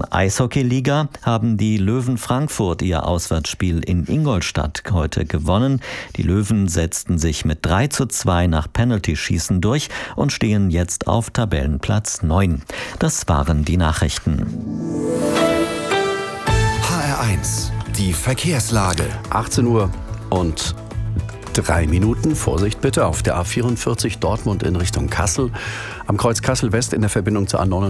der Eishockeyliga haben die Löwen Frankfurt ihr Auswärtsspiel in Ingolstadt heute gewonnen. Die Löwen setzten sich mit 3:2 nach Penaltyschießen durch und stehen jetzt auf Tabellenplatz 9. Das waren die Nachrichten. HR1, die Verkehrslage. 18 Uhr und 3 Minuten. Vorsicht bitte auf der A44 Dortmund in Richtung Kassel. Am Kreuz Kassel West in der Verbindung zur A49